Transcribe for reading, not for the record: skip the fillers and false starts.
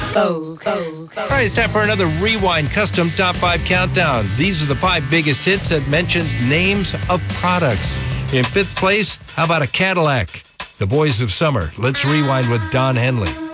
All right, it's time for another Rewind Custom Top 5 Countdown. These are the 5 biggest hits that mention names of products. In 5th place, how about a Cadillac? The Boys of Summer. Let's rewind with Don Henley.